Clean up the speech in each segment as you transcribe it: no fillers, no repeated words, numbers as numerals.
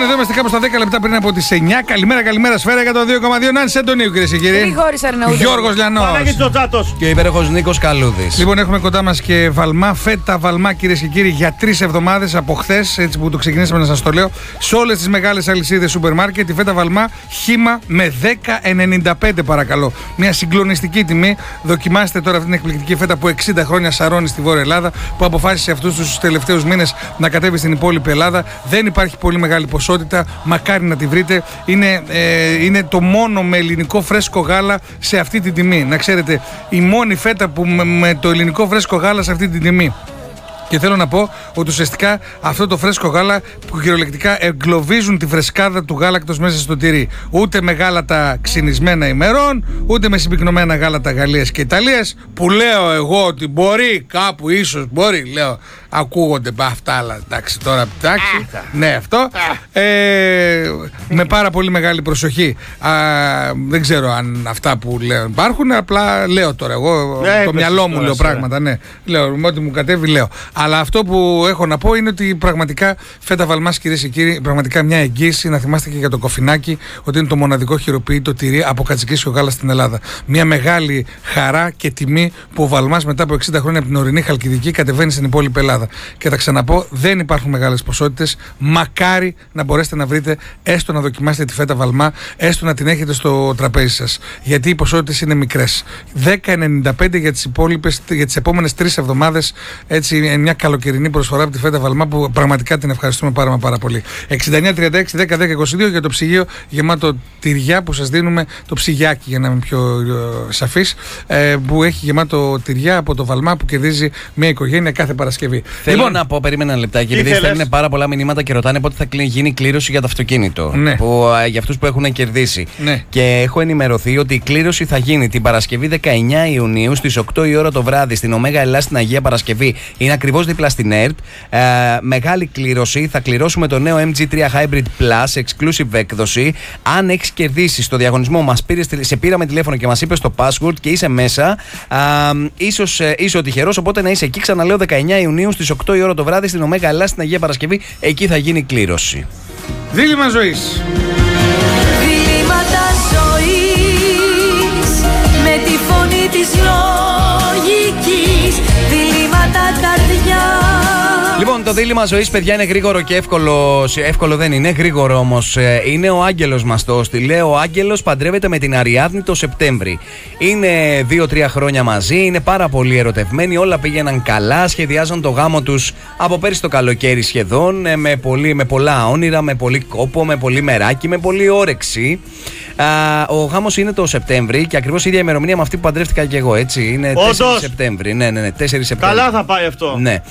Λοιπόν, εδώ είμαστε κάπου στα 10 λεπτά πριν από τις 9. Καλημέρα, σφαίρα για το 2,2. Νάνση Αντωνίου, κυρίες και κύριοι. Γρηγόρης Αρναούτογλου. Γιώργος Λιανός. Και ο υπέροχος Νίκος Καλούδης. Λοιπόν, έχουμε κοντά μας και Βαλμά, φέτα Βαλμά, κυρίες και κύριοι, για 3 εβδομάδες από χθες, έτσι που το ξεκινήσαμε να σας το λέω, σε όλες τις μεγάλες αλυσίδες σούπερ μάρκετ. Η φέτα Βαλμά χύμα με 10,95 παρακαλώ. Μια συγκλονιστική τιμή. Δοκιμάστε τώρα αυτή την εκπληκτική φέτα που 60 χρόνια σαρώνει στη Βόρεια Ελλάδα, που αποφάσισε αυτούς τους τελευταίους μήνες να κατέβει στην υπόλοιπη Ελλάδα. Δεν υπάρχει πολύ μεγάλη ποσότητα, μακάρι να τη βρείτε. Είναι το μόνο με ελληνικό φρέσκο γάλα σε αυτή τη τιμή. Να ξέρετε, η μόνη φέτα που με το ελληνικό φρέσκο γάλα σε αυτή τη τιμή. Και θέλω να πω ότι ουσιαστικά αυτό το φρέσκο γάλα που κυριολεκτικά εγκλωβίζουν τη φρεσκάδα του γάλακτος μέσα στο τυρί. Ούτε με γάλατα ξυνισμένα ημερών, ούτε με συμπυκνωμένα γάλατα Γαλλίας και Ιταλίας, που λέω εγώ ότι μπορεί κάπου ίσως μπορεί, λέω, ακούγονται αυτά, αλλά εντάξει τώρα, εντάξει, ναι αυτό, με πάρα πολύ μεγάλη προσοχή. Δεν ξέρω αν αυτά που λέω υπάρχουν, απλά λέω τώρα εγώ, το μυαλό μου λέω πράγματα, ναι, λέω, ό,τι μου κατέβει λέω. Αλλά αυτό που έχω να πω είναι ότι πραγματικά φέτα Βαλμάς, κυρίες και κύριοι, πραγματικά μια εγγύηση. Να θυμάστε και για το κοφινάκι ότι είναι το μοναδικό χειροποίητο τυρί από κατσικίσιο γάλα στην Ελλάδα. Μια μεγάλη χαρά και τιμή που ο Βαλμάς μετά από 60 χρόνια από την ορεινή Χαλκιδική κατεβαίνει στην υπόλοιπη Ελλάδα. Και θα ξαναπώ, δεν υπάρχουν μεγάλες ποσότητες. Μακάρι να μπορέσετε να βρείτε, έστω να δοκιμάσετε τη φέτα Βαλμά, έστω να την έχετε στο τραπέζι σας. Γιατί οι ποσότητες είναι μικρές. 10,95 για τις επόμενες 3 εβδομάδες. Έτσι, μια καλοκαιρινή προσφορά από τη φέτα Βαλμά που πραγματικά την ευχαριστούμε πάρα πολύ. 6936 10 10 22 για το ψυγείο γεμάτο τυριά που σας δίνουμε, το ψυγιάκι για να είμαι πιο σαφής, που έχει γεμάτο τυριά από το Βαλμά που κερδίζει μια οικογένεια κάθε Παρασκευή. Θέλω να πω, περίμενα ένα λεπτάκι, επειδή στέλνουν πάρα πολλά μηνύματα και ρωτάνε πότε θα γίνει κλήρωση για το αυτοκίνητο. Ναι. Για αυτούς που έχουν κερδίσει. Ναι. Και έχω ενημερωθεί ότι η κλήρωση θα γίνει την Παρασκευή 19 Ιουνίου στις 8 η ώρα το βράδυ στην Ωμέγα Ελλάς στην Αγία Παρασκευή. Είναι ακριβώς δίπλα στην ΕΡΤ. Μεγάλη κλήρωση. Θα κληρώσουμε το νέο MG3 Hybrid Plus exclusive έκδοση. Αν έχεις κερδίσει στο διαγωνισμό, σε πήραμε τηλέφωνο και μας είπες το password και είσαι μέσα, ίσως είσαι ο τυχερός. Οπότε να είσαι εκεί. Ξαναλέω, 19 Ιουνίου στις 8 η ώρα το βράδυ στην Ωμέγα Ελλάς στην Αγία Παρασκευή. Εκεί θα γίνει η κλήρωση. Δίλημμα ζωής. Διλήμματα ζωής με τη φωνή της λογικής. Διλήμματα καρδιά. Λοιπόν, το δίλημμα ζωής, παιδιά, είναι γρήγορο και εύκολο. Εύκολο δεν είναι, γρήγορο όμως. Είναι ο Άγγελος μας το έστειλε. Ο Άγγελος παντρεύεται με την Αριάδνη το Σεπτέμβρη. Είναι 2-3 χρόνια μαζί, είναι πάρα πολύ ερωτευμένοι. Όλα πήγαιναν καλά, σχεδιάζαν το γάμο τους από πέρυσι το καλοκαίρι σχεδόν. Με πολλά όνειρα, με πολύ κόπο, με πολύ μεράκι, με πολύ όρεξη. Ο γάμος είναι το Σεπτέμβρη και ακριβώς η ίδια ημερομηνία με αυτή που παντρεύτηκα και εγώ, έτσι. Είναι 4 Σεπτέμβρη. Ναι, 4 Σεπτέμβρη. Καλά θα πάει αυτό. Ναι.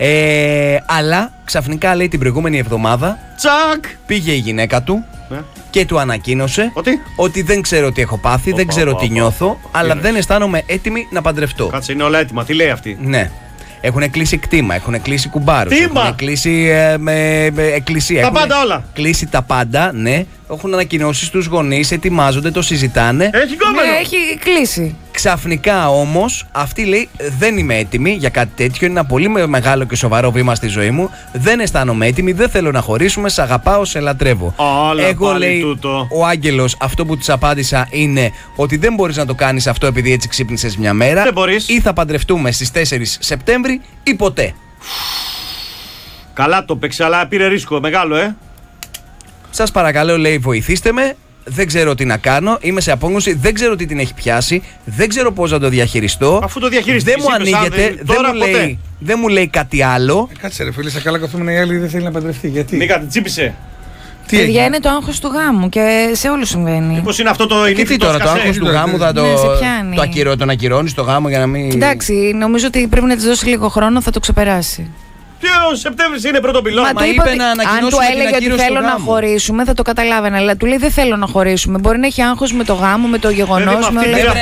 Αλλά ξαφνικά, λέει, την προηγούμενη εβδομάδα πήγε η γυναίκα του και του ανακοίνωσε ότι δεν ξέρω τι έχω πάθει, δεν ξέρω τι νιώθω, αλλά δεν αισθάνομαι έτοιμη να παντρευτώ. Κάτσε, είναι όλα έτοιμα. Τι λέει αυτή? Ναι. Έχουν κλείσει κτήμα, έχουν κλείσει κουμπάρους, έχουν κλείσει εκκλησία. Τα πάντα όλα. Κλείσει τα πάντα, ναι. Έχουν ανακοινώσει στους γονείς, ετοιμάζονται, το συζητάνε. Έχει κόμμενο. Ναι, έχει κλείσει. Ξαφνικά όμως αυτή λέει, δεν είμαι έτοιμη για κάτι τέτοιο. Είναι ένα πολύ μεγάλο και σοβαρό βήμα στη ζωή μου. Δεν αισθάνομαι έτοιμη, δεν θέλω να χωρίσουμε. Σ' αγαπάω, σε λατρεύω. Εγώ, λέει, ο Άγγελος, αυτό που της απάντησα είναι ότι δεν μπορείς να το κάνεις αυτό επειδή έτσι ξύπνησες μια μέρα. Δεν μπορείς. Ή θα παντρευτούμε στις 4 Σεπτέμβρη ή ποτέ. Καλά το παίξε, αλλά πήρε ρίσκο μεγάλο, Σας παρακαλώ, λέει, βοηθήστε με. Δεν ξέρω τι να κάνω. Είμαι σε απόγνωση. Δεν ξέρω τι την έχει πιάσει. Δεν ξέρω πώς να το διαχειριστώ. Αφού το διαχειριστείς, δεν μου ανοίγεται. Δεν μου λέει κάτι άλλο. Κάτσε, ρε φίλε, σε καλά καθόμουν, η άλλη δεν θέλει να παντρευτεί. Γιατί? Νίκα, την τσίπησε. Παιδιά, είναι το άγχος του γάμου και σε όλους συμβαίνει. Μήπως είναι αυτό το Και τι τώρα, το άγχος του γάμου θα τον ακυρώνει το γάμο για να μην. Εντάξει, νομίζω ότι πρέπει να της δώσει λίγο χρόνο, θα το ξεπεράσει. Και ο Σεπτέμβρης είναι πρώτο πυλώνα. Μα είπε να αν του έλεγε ότι θέλω να χωρίσουμε, θα το καταλάβαινα. Αλλά του λέει δεν θέλω να χωρίσουμε. Μπορεί να έχει άγχος με το γάμο, με το γεγονός.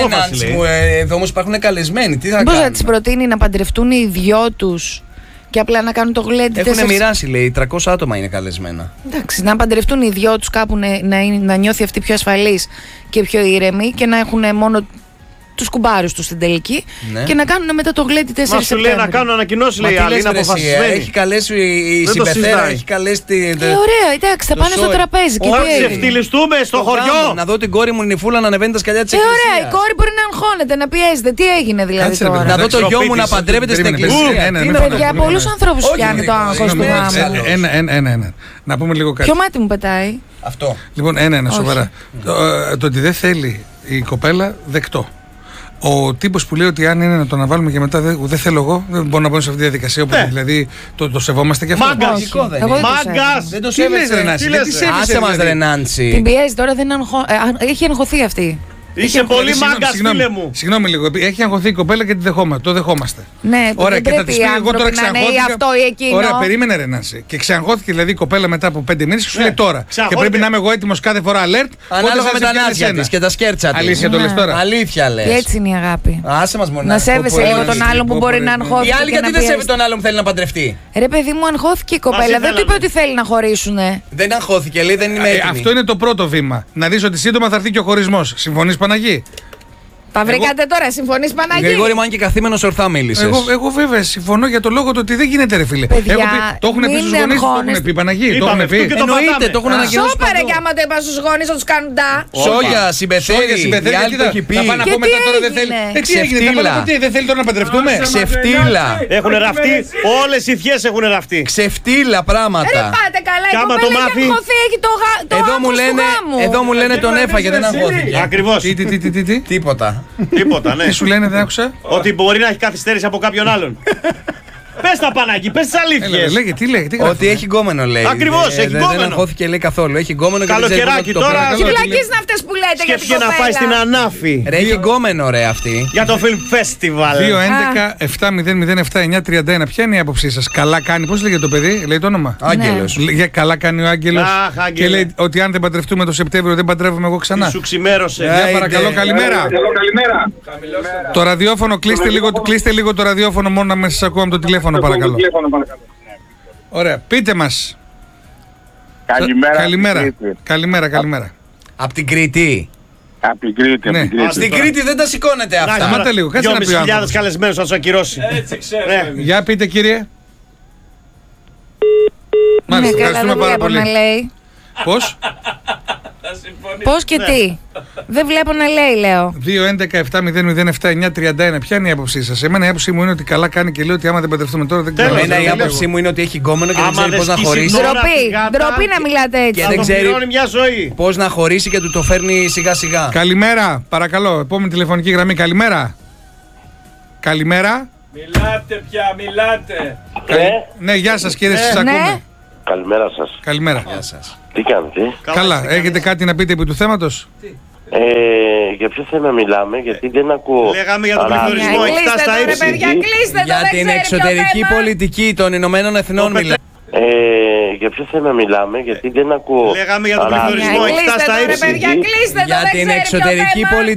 Εδώ όμως υπάρχουν καλεσμένοι. Τι θα κάνουμε. Πώς να θα της προτείνει να παντρευτούν οι δυο τους και απλά να κάνουν το γλέντι? Έχουν μοιράσει, λέει, 300 άτομα είναι καλεσμένα. Εντάξει, να παντρευτούν οι δυο τους κάπου, να νιώθει αυτή πιο ασφαλής και πιο ήρεμη και να έχουν μόνο τους κουμπάρους τους στην τελική Ναι. και να κάνουν μετά το γλέντι 4 Μα σου λέει Σεπτέμβρη. να κάνουν ανακοινώσει, λέει η Μα τι άλλη. λες, Είναι ρε, εσύ, αποφασισμένη. έχει καλέσει η Δεν το συμπεθέρα, συζητάει. έχει καλέσει την. Ωραία, εντάξει, θα το πάνε στο σόι. τραπέζι. Και Όχι, τι έγινε. ξεφτυλιστούμε στο χωριό. Να δω την κόρη μου Νιφούλα να ανεβαίνει τα σκαλιά της Ωραία, εκκλησίας. η κόρη μπορεί να αγχώνεται, να πιέζεται. Τι έγινε δηλαδή Κάτσε, ρε, τώρα. παιδί, Να δω το εντάξει, γιο μου να σπίτης, παντρεύεται στην περίμενε, εκκλησία. περίμενε, Τι μην είναι, φανταστείς. Για πολλούς ανθρώπους Όχι, πιάνει το γρήγορα, άγχος του συγγνώμη, γάμου. Ένα. Να πούμε λίγο κάτι. Ποιο μάτι μου πετάει. Αυτό. Λοιπόν, ένα, Όχι. σοβαρά. Το ότι δεν θέλει η κοπέλα, δεκτό. Ο τύπος που λέει ότι αν είναι να το αναβάλουμε και μετά δεν θέλω εγώ, δεν μπορώ να μπω σε αυτή τη διαδικασία. Οπότε δηλαδή το σεβόμαστε και αυτό. Μάγκας. Λογικό δεν Εγώ είναι. δεν το σέβομαι. Μάγκας. Δεν το Τι λες, σέβεσαι. ρε Νάση, τι γιατί λες, σέβεσαι, Άσε μας, δηλαδή? ρε Νάντσι. Την πιέζει τώρα, δεν έχει αγχωθεί αυτή. Είσαι πολύ μάγκα, φίλε μου. Συγγνώμη λίγο. Έχει αγχωθεί η κοπέλα και το δεχόμαστε. Ναι, Ωραία, δεν και θα πρέπει τη οι πει εγώ τώρα άνθρωποι να είναι ή ξαγχώθηκα. αυτό ή εκείνο. Ωραία, περίμενε ρε Νάση. Και ξαγχώθηκε δηλαδή η κοπέλα μετά από 5 μήνες και σου λέει τώρα. Και ξαγχώθηκε. πρέπει να είμαι εγώ έτοιμος κάθε φορά alert. Ανάλογα με τα νάτια της και τα σκέρτσα της. Αλήθεια το λες τώρα. Αλήθεια Και λες. έτσι είναι η αγάπη. Άσε μας μονάχα. Να σέβεσαι λίγο τον άλλον που μπορεί να αγχώθηκε. Η άλλη και γιατί να δεν σέβεται πιέζει. τον άλλον που θέλει να παντρευτεί. Ρε παιδί μου, αγχώθηκε η κοπέλα. Δεν του θέλανε. είπε ότι θέλει να χωρίσουνε. Δεν αγχώθηκε, λέει δεν είμαι έτοιμη. Αυτό είναι το πρώτο βήμα. Να δεις ότι σύντομα θα έρθει και ο χωρισμός. Συμφωνείς, Παναγί? Τα βρήκατε τώρα, συμφωνείς Παναγί? Γρηγόρη μου, αν και καθήμενος ορθά μίλησες. Εγώ βέβαια συμφωνώ για το λόγο του ότι δεν γίνεται, ρε φίλε. Παιδιά, Το έχουν πει μην στους γονείς, το έχουν αγχώνεστε. πει, Παναγί. Το Είπαμε, έχουν αυτό πει. και το Εννοείται, πατάμε. το έχουν ανακοινώσει. Σώπαρε παντού. κι άμα το είπα στους γονείς θα τους κάνουν τα. Σόγια, συμπεθέρη, η άλλη το έχει πει. Θα πάνε να Και πούμε τι τα τώρα δεν θέλει. έγινε? Τι έγινε, θα πάνε να πούμε, δεν θέλει τώρα να παντρευτούμε. Ξεφτύλα. Έχουν ραφτεί, όλες οι θιές έχουν ραφτεί. Ξεφτύλα Ρε πράγματα. πάτε καλά, η Κι άμα το κοπέλα έχει μάθει- αγχωθεί, έχει το Εδώ μου λένε τον έφαγε, δεν αγχώθηκε. Ακριβώς. Τι. Τίποτα. Τίποτα, ναι. Τι σου λένε, δεν άκουσα. Ότι μπορεί να έχει καθυστέρηση από κάποιον άλλον. Πες τα Παναγί, πες τις αλήθειες. Λέγε, τι λέγε, τι γράφει. Ότι έχει γκόμενο λέει. Ακριβώς, έχει Δεν γκόμενο. αγχώθηκε λέει καθόλου. Έχει γκόμενο και δεν ξέρει Καλοκαιράκι πότε το τώρα. πρέπει. Τι βλακίες είναι αυτές που λέτε για την Σκέφτηκε να πάει στην κοπέλα? Ανάφη Ρε έχει γκόμενο ρε αυτή. για το Film Festival. 2-11-7-0-0-7-9-31. Ποια είναι η άποψή σας? Καλά κάνει, πώς λέγεται το παιδί, λέει το όνομα. Άγγελος. Καλά κάνει ο Άγγελος. Αχ, Άγγελε. Και λέει ότι αν δεν παντρευτούμε το Σεπτέμβριο, δεν παντρεύουμε εγώ ξανά. Σου ξημέρωσε. Για παρακαλώ, Άιντε. καλημέρα. Το ραδιόφωνο, κλείστε λίγο το ραδιόφωνο μόνο να με σας ακούω από το τηλέφωνο, παρακαλώ. Ωραία, πείτε μας. Καλημέρα. Καλημέρα. Απ' την Κρήτη. Από την Κρήτη, Ναι. από την Κρήτη. Στην Κρήτη δεν τα σηκώνετε αυτά. Σταμάτα λίγο, κάτσε να πει ο 2.500 άνθρωπος. καλεσμένους θα τους ακυρώσει. Για πείτε, κύριε. Ναι, Μάλιστα, καλά, ευχαριστούμε δεν πάρα βλέπω να πολύ. λέει. Πώς? Πώς και τι. Δεν βλέπω να λέει, λέω. 2-11-7-0-0-7-9-31. Ποια είναι η άποψή σας? Εμένα η άποψή μου είναι ότι καλά κάνει και λέει ότι άμα δεν παντρευτούμε τώρα δεν ξέρω. Τέλος, Εμένα η δεν άποψή μου είναι ότι έχει γκόμενο και δεν Άμα ξέρει δεν πώς να σκίσει χωρίσει. τώρα Ντροπή, τη γάτα ντροπή να μιλάτε έτσι. Και Θα δεν τον ξέρει- πληρώνει μια ζωή. Πώς να χωρίσει και του το φέρνει σιγά σιγά. Καλημέρα, παρακαλώ. Επόμενη τηλεφωνική γραμμή. Καλημέρα. Καλημέρα. Μιλάτε πια, μιλάτε. Ναι, γεια σας κύριε, σας Ναι. ακούμε. Καλημέρα σας. Καλημέρα. Γεια σας. Τι κάνετε? Καλά, έχετε κάτι να πείτε επί του θέματος? Για ποιο θέμα μιλάμε, γιατί δεν ακούω. Λέγαμε για τον ράδιο. πληθωρισμό. Έχει Κλείστε φτάσει στα το ρε ύψη. παιδιά, κλείστε το, Για δεν την ξέρει ποιο εξωτερική θέμα. πολιτική των Ηνωμένων Εθνών Το μιλάμε. Για ποιο θέμα μιλάμε, γιατί δεν ακούω. Λέγαμε για τον ράδιο. πληθωρισμό. Έχει Κλείστε φτάσει το στα ρε ύψη. παιδιά, κλείστε το, Για δεν την ξέρει ποιο εξωτερική θέμα. πολιτική.